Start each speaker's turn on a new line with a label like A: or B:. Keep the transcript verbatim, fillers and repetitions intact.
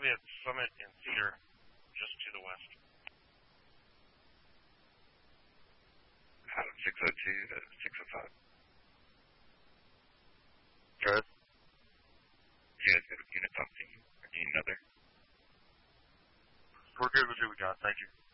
A: be at Summit and Cedar, just to the west.
B: Adam six oh two to six oh five. Good. You guys got units on scene? Or do you need another?
A: We're good with who we got, thank you.